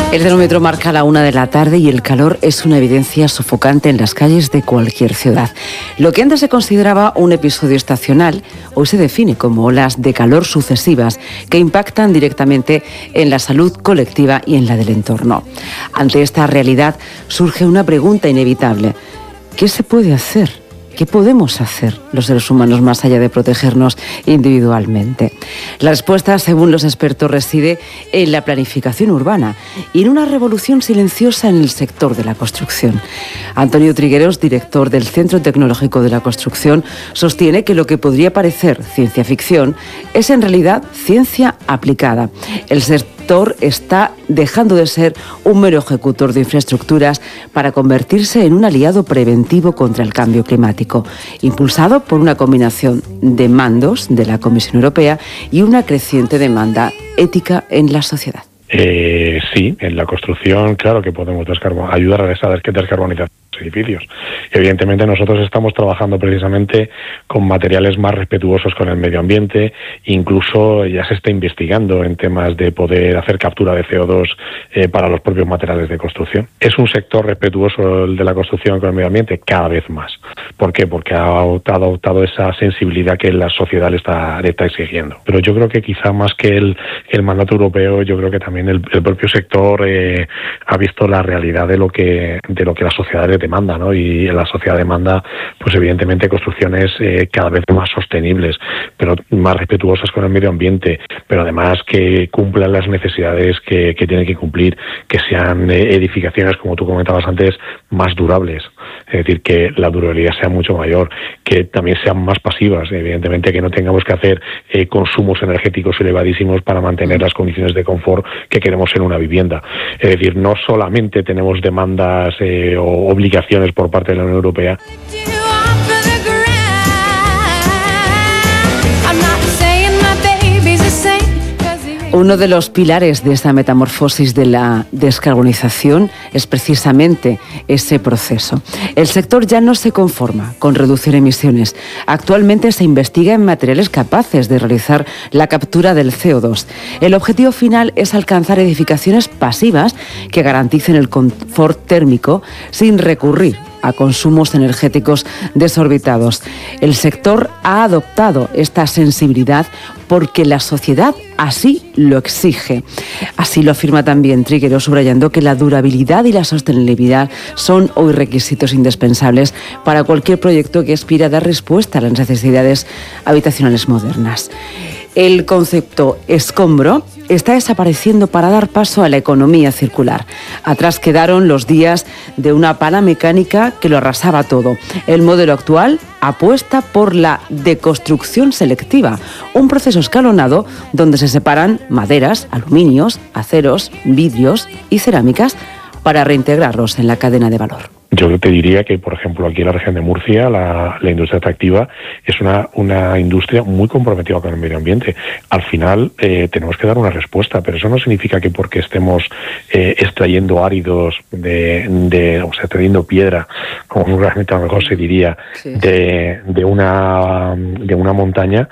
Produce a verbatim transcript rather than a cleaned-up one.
El termómetro marca la una de la tarde y el calor es una evidencia sofocante en las calles de cualquier ciudad. Lo que antes se consideraba un episodio estacional, hoy se define como olas de calor sucesivas que impactan directamente en la salud colectiva y en la del entorno. Ante esta realidad surge una pregunta inevitable. ¿Qué se puede hacer? ¿Qué podemos hacer los seres humanos más allá de protegernos individualmente? La respuesta, según los expertos, reside en la planificación urbana y en una revolución silenciosa en el sector de la construcción. Antonio Trigueros, director del Centro Tecnológico de la Construcción, sostiene que lo que podría parecer ciencia ficción es en realidad ciencia aplicada. El sector está dejando de ser un mero ejecutor de infraestructuras para convertirse en un aliado preventivo contra el cambio climático, impulsado por una combinación de mandos de la Comisión Europea y una creciente demanda ética en la sociedad. Eh, sí, en la construcción, claro que podemos descarbo- ayudar a esa descarbonización de los edificios. Evidentemente nosotros estamos trabajando precisamente con materiales más respetuosos con el medio ambiente, incluso ya se está investigando en temas de poder hacer captura de C O dos eh, para los propios materiales de construcción. ¿Es un sector respetuoso el de la construcción con el medio ambiente? Cada vez más. ¿Por qué? Porque ha adoptado, adoptado esa sensibilidad que la sociedad le está, le está exigiendo. Pero yo creo que quizá más que el, el mandato europeo, yo creo que también el, el propio sector eh, ha visto la realidad de lo que de lo que la sociedad le demanda, ¿no? Y la sociedad demanda, pues evidentemente, construcciones eh, cada vez más sostenibles, pero más respetuosas con el medio ambiente, pero además que cumplan las necesidades que, que tienen que cumplir, que sean eh, edificaciones, como tú comentabas antes, más durables. Es decir, que la durabilidad sea mucho mayor, que también sean más pasivas, evidentemente que no tengamos que hacer eh, consumos energéticos elevadísimos para mantener las condiciones de confort que queremos en una vivienda. Es decir, no solamente tenemos demandas eh, o obligaciones por parte de la Unión Europea. Uno de los pilares de esta metamorfosis de la descarbonización es precisamente ese proceso. El sector ya no se conforma con reducir emisiones. Actualmente se investiga en materiales capaces de realizar la captura del C O dos. El objetivo final es alcanzar edificaciones pasivas que garanticen el confort térmico sin recurrir a consumos energéticos desorbitados. El sector ha adoptado esta sensibilidad porque la sociedad así lo exige. Así lo afirma también Trigueros, subrayando que la durabilidad y la sostenibilidad son hoy requisitos indispensables para cualquier proyecto que aspire a dar respuesta a las necesidades habitacionales modernas. El concepto escombro está desapareciendo para dar paso a la economía circular. Atrás quedaron los días de una pala mecánica que lo arrasaba todo. El modelo actual apuesta por la deconstrucción selectiva, un proceso escalonado donde se separan maderas, aluminios, aceros, vidrios y cerámicas para reintegrarlos en la cadena de valor. Yo te diría que, por ejemplo, aquí en la región de Murcia, la, la industria extractiva es una, una industria muy comprometida con el medio ambiente. Al final eh, tenemos que dar una respuesta, pero eso no significa que porque estemos eh, extrayendo áridos, de, de, o sea, extrayendo piedra, como realmente a lo mejor se diría, sí, de, de, una, de una montaña,